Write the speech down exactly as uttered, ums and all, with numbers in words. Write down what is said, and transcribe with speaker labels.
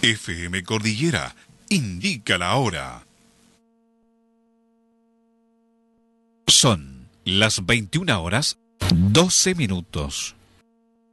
Speaker 1: F M Cordillera indica la hora. Son las veintiuna horas doce minutos.